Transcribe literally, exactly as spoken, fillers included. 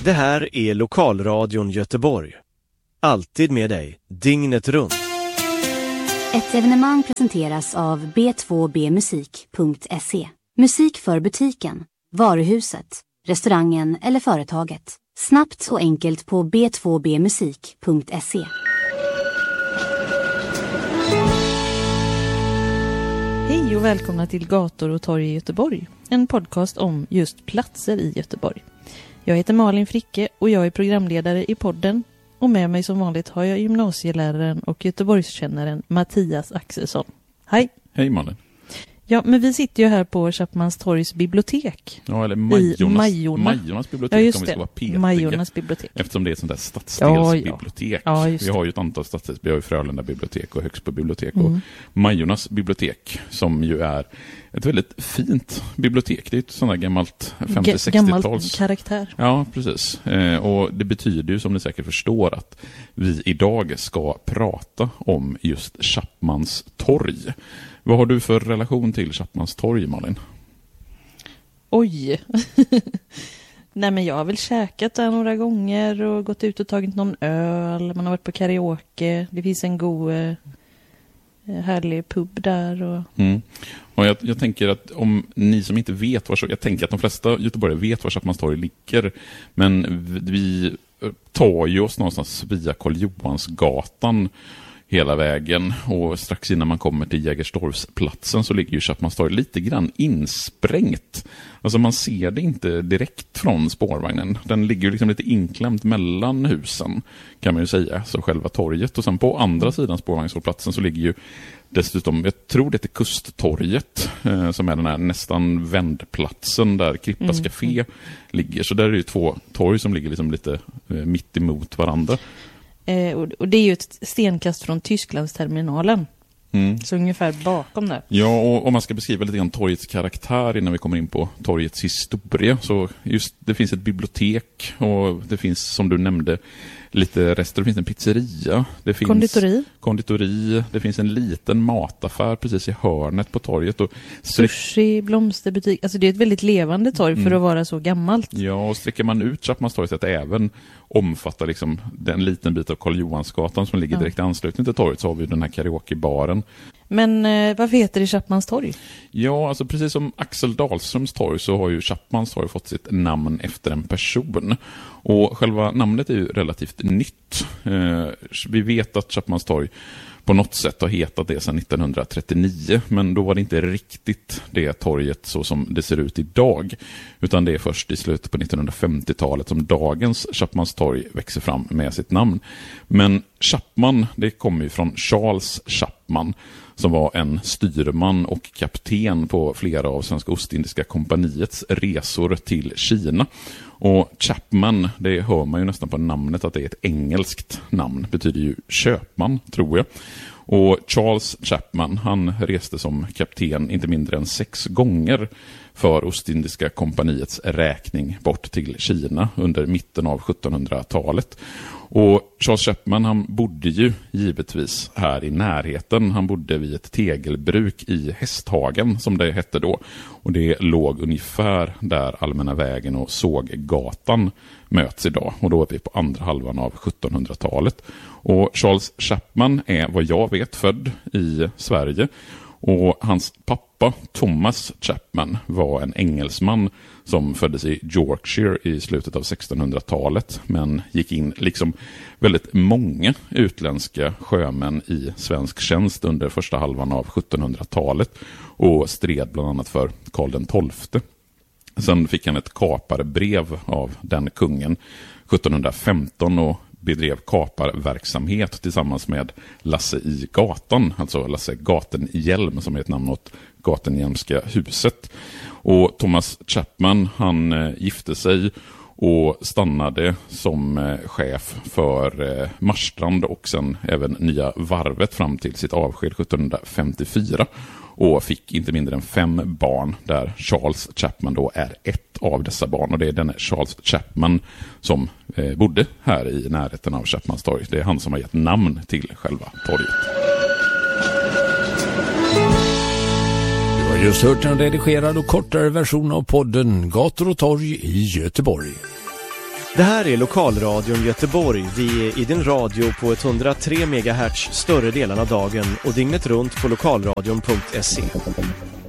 Det här är Lokalradion Göteborg. Alltid med dig, dygnet runt. Ett evenemang presenteras av b två b musik punkt se. Musik för butiken, varuhuset, restaurangen eller företaget. Snabbt och enkelt på b två b musik punkt se. Hej och välkomna till Gator och torg i Göteborg. En podcast om just platser i Göteborg. Jag heter Malin Fricke och jag är programledare i podden. Och med mig som vanligt har jag gymnasieläraren och Göteborgskännaren Mattias Axelsson. Hej! Hej Malin. Ja, men vi sitter ju här på Chapmans torgs bibliotek. Ja, eller Majornas, Majorna. Majornas bibliotek, ja, just om vi ska vara petiga. Majornas bibliotek. Eftersom det är ett sånt där stadsdelsbibliotek. Ja, ja. Ja, vi har ju ett antal stadsdels. Vi har ju Frölunda bibliotek och Högsbo bibliotek mm. och Majornas bibliotek, som ju är ett väldigt fint bibliotek. Det är ett sånt där gammalt femtio-sextio-tals. Gammalt karaktär. Ja, precis. Eh, och det betyder ju, som ni säkert förstår, att vi idag ska prata om just Chapmans torg. Vad har du för relation till Chapmans torg, Malin? Oj. Nej, men jag har väl käkat där några gånger och gått ut och tagit någon öl. Man har varit på karaoke. Det finns en god eh, härlig pub där. Och... Mm. Och jag, jag tänker att om ni som inte vet var så, jag tänker att de flesta göteborgare vet var Chapmans torg ligger. Men vi tar ju oss någonstans via Karl Johansgatan hela vägen, och strax innan man kommer till Jägerstorpsplatsen så ligger ju Chapmans torg lite grann insprängt. Alltså man ser det inte direkt från spårvagnen. Den ligger ju liksom lite inklämt mellan husen, kan man ju säga, så själva torget. Och sen på andra sidan spårvagnshållplatsen så ligger ju dessutom, jag tror det är Kusttorget, eh, som är den här nästan vändplatsen där Krippas mm. café ligger. Så där är det ju två torg som ligger liksom lite eh, mitt emot varandra. Eh, och, och det är ju ett stenkast från Tysklandsterminalen. Mm. Så ungefär bakom där. Ja, och om man ska beskriva lite grann torgets karaktär innan vi kommer in på torgets historia, så just det finns ett bibliotek och det finns, som du nämnde, lite rester. Det finns en pizzeria, det finns konditori. konditori, det finns en liten mataffär precis i hörnet på torget. Och sushi, blomsterbutik. Alltså det är ett väldigt levande torg för mm. att vara så gammalt. Ja, och sträcker man ut Chapmans torg så att det även omfattar liksom den liten bit av Karl Johansgatan som ligger direkt i anslutning till torget, så har vi den här karaokebaren. Men eh, varför heter det Chapmans torg? Ja, alltså precis som Axel Dahlströms torg så har ju Chapmans torg fått sitt namn efter en person. Och själva namnet är ju relativt nytt. Eh, vi vet att Chapmans torg på något sätt har hetat det sedan nittonhundratrettionio, men då var det inte riktigt det torget så som det ser ut idag, utan det är först i slutet på nittonhundrafemtiotalet som dagens Chapmans torg växer fram med sitt namn. Men Chapman, det kommer ju från Charles Chapman, som var en styrman och kapten på flera av Svenska Ostindiska kompaniets resor till Kina. Och Chapman, det hör man ju nästan på namnet att det är ett engelskt namn, betyder ju köpman, tror jag. Och Charles Chapman, han reste som kapten inte mindre än sex gånger för Ostindiska kompaniets räkning bort till Kina under mitten av sjuttonhundratalet. Och Charles Chapman, han bodde ju givetvis här i närheten. Han bodde vid ett tegelbruk i Hästhagen, som det hette då. Och det låg ungefär där Allmänna vägen och Såggatan möts idag. Och då är vi på andra halvan av sjuttonhundratalet. Och Charles Chapman är, vad jag vet, född i Sverige. Och hans pappa, Thomas Chapman, var en engelsman som föddes i Yorkshire i slutet av sextonhundratalet, men gick in liksom väldigt många utländska sjömän i svensk tjänst under första halvan av sjuttonhundratalet och stred bland annat för Karl den tolfte. Sen fick han ett kaparbrev av den kungen sjuttonhundrafemton och bedrev kaparverksamhet tillsammans med Lasse i gatan, alltså Lasse Gatenhjelm, som är ett namn åt Gatenhjelmska huset. Och Thomas Chapman, han eh, gifte sig och stannade som eh, chef för eh, Marstrand och sen även Nya Varvet fram till sitt avsked sjuttonhundrafemtiofyra. Och fick inte mindre än fem barn, där Charles Chapman då är ett av dessa barn. Och det är den Charles Chapman som eh, bodde här i närheten av Chapmans torg. Det är han som har gett namn till själva torget. Du har just hört en redigerad och kortare version av podden Gator och torg i Göteborg. Det här är Lokalradion Göteborg. Vi är i din radio på etthundratre megahertz större delen av dagen och dygnet runt på lokalradion punkt se.